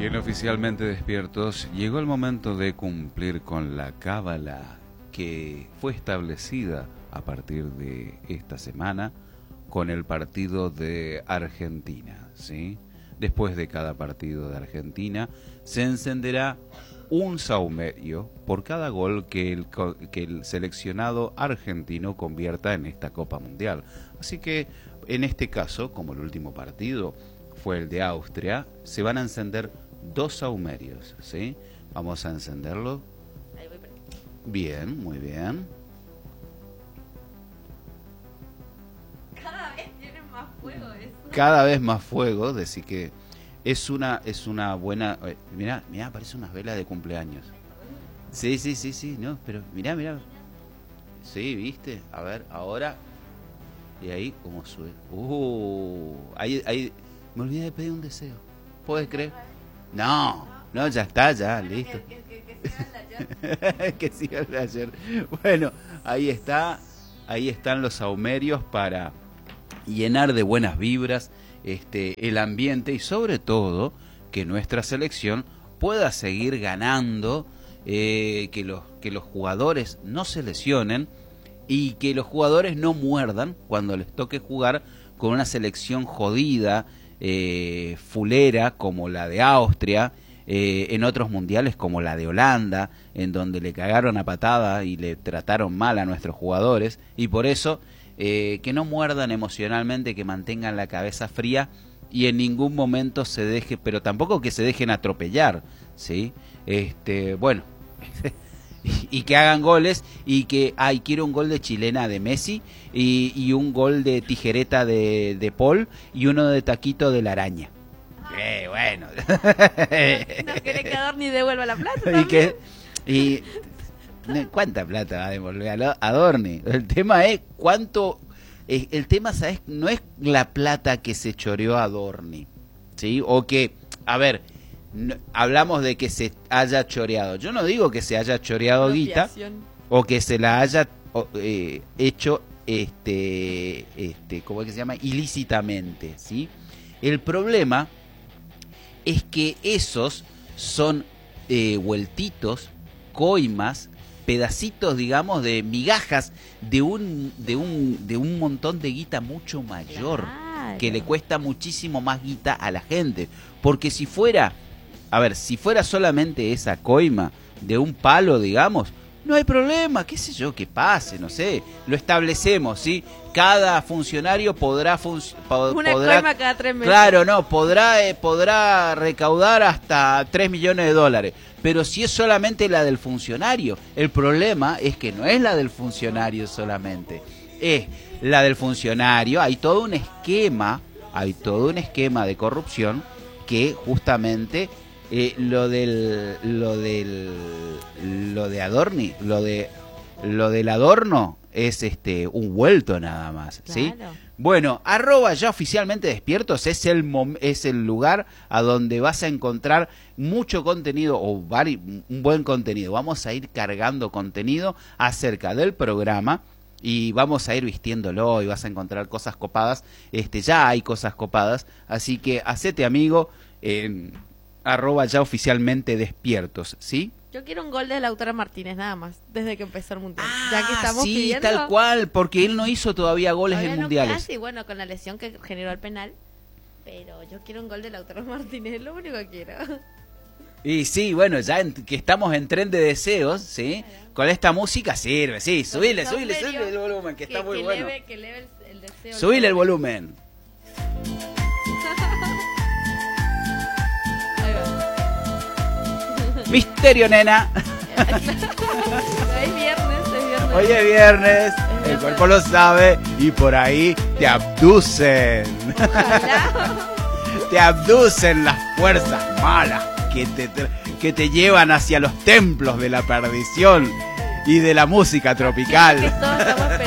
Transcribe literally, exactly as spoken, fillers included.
Bien, oficialmente despiertos, llegó el momento de cumplir con la cábala que fue establecida a partir de esta semana con el partido de Argentina, ¿sí? Después de cada partido de Argentina se encenderá un saumerio por cada gol que el, que el seleccionado argentino convierta en esta Copa Mundial. Así que en este caso, como el último partido fue el de Austria, se van a encender dos saumerios, ¿sí? Vamos a encenderlo. Ahí voy, pero... Bien, muy bien. Cada vez tiene más fuego eso. Cada vez más fuego, decir que es una es una buena. Eh, mirá, mirá, parece unas velas de cumpleaños. Sí, sí, sí, sí, no, pero mirá, mirá. Sí, viste, a ver, ahora. Y ahí, ¿cómo sube? Uh, ahí, ahí, me olvidé de pedir un deseo. ¿Puedes creer? No, no, ya está, ya, listo. Que, que, que, que siga el de ayer. Que siga el de ayer. Bueno, ahí está, ahí están los saumerios para llenar de buenas vibras este el ambiente y sobre todo que nuestra selección pueda seguir ganando, eh, que los que los jugadores no se lesionen y que los jugadores no muerdan cuando les toque jugar con una selección jodida, eh, fulera como la de Austria, eh, en otros mundiales como la de Holanda, en donde le cagaron a patada y le trataron mal a nuestros jugadores, y por eso eh, que no muerdan emocionalmente, que mantengan la cabeza fría y en ningún momento se deje, pero tampoco que se dejen atropellar, ¿sí? Este, bueno, y que hagan goles y que, ay, quiero un gol de chilena de Messi y, y un gol de tijereta de, de Paul y uno de taquito de la araña. Eh, bueno. ¿No querés que Adorni devuelva la plata también? Y que, y, ¿cuánta plata va a devolver a Adorni? El tema es cuánto, el tema, ¿sabes? No es la plata que se choreó Adorni, ¿sí? O que, a ver, no, hablamos de que se haya choreado. Yo no digo que se haya choreado guita o que se la haya eh, hecho, este, este, ¿cómo es que se llama? Ilícitamente, ¿sí? El problema es que esos son eh, vueltitos, coimas, pedacitos, digamos, de migajas de un de un de un montón de guita mucho mayor, claro, que le cuesta muchísimo más guita a la gente, porque si fuera, a ver, si fuera solamente esa coima de un palo, digamos, no hay problema, qué sé yo, que pase, no sé, lo establecemos, ¿sí? Cada funcionario podrá func pod una podrá, coima cada tres meses. Claro, no, podrá eh, podrá recaudar hasta tres millones de dólares, pero si es solamente la del funcionario, el problema es que no es la del funcionario solamente, es la del funcionario, hay todo un esquema, hay todo un esquema de corrupción que justamente Eh, lo del lo del lo de Adorni, lo de lo del adorno es este un vuelto nada más, ¿sí? Claro. Bueno, arroba ya oficialmente despiertos es el mom es el lugar a donde vas a encontrar mucho contenido o vari un buen contenido. Vamos a ir cargando contenido acerca del programa y vamos a ir vistiéndolo y vas a encontrar cosas copadas. Este, ya hay cosas copadas, así que hacete amigo en eh, arroba ya oficialmente despiertos, ¿sí? Yo quiero un gol de Lautaro Martínez nada más, desde que empezó el Mundial. Ah, ya que estamos sí, pidiendo, tal cual, porque él no hizo todavía goles todavía en no mundiales. Casi, bueno, con la lesión que generó el penal, pero yo quiero un gol de Lautaro Martínez, es lo único que quiero. Y sí, bueno, ya en, que estamos en tren de deseos, ¿sí? Claro. Con esta música sirve, sí, subile, subile, subile el volumen, que, que está muy que bueno. Leve, que leve el, el deseo. Subile el volumen. Misterio, nena. Es viernes, es viernes. Hoy es viernes, el cuerpo lo sabe y por ahí te abducen. Ojalá. Te abducen las fuerzas malas que te, que te llevan hacia los templos de la perdición y de la música tropical.